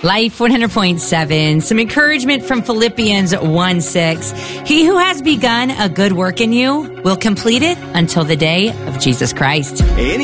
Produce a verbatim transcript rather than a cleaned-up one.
Life one hundred point seven. Some encouragement from Philippians one six. He who has begun a good work in you will complete it until the day of Jesus Christ.